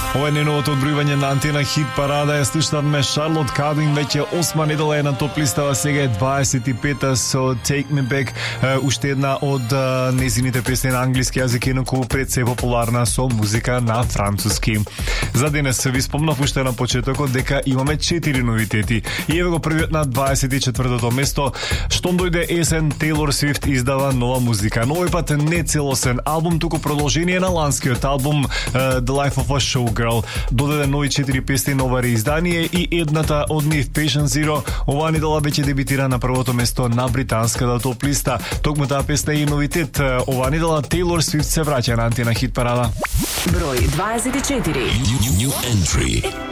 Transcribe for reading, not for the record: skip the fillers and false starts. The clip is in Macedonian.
Ова е неновото одбројување на Антена хит парада. Ја слушнавме Шарлот Карлин, веќе 8 недела е на топ листава, сега е 25-та со Take Me Back, уште една од незините песни на англиски јазик, инаку пред се популарна со музика на француски. За денес ви спомнав уште на почетокот дека имаме 4 новитети. И еве го првиот на 24-то место. Штом дојде есен, Тейлор Свифт издава нова музика. Но овој пат не целосен албум, туку продолжение на ланскиот албум The Life of a Showgirl. Додаде нови 4 песни, нова реиздание и едната од нив, Patient Zero, оваа недела веќе дебитира на првото место на британската топ листа. Токму таа песна е и новитет. Оваа недела Тейлор Свифт се враќа на Антена хит парада. Број 24. New entry.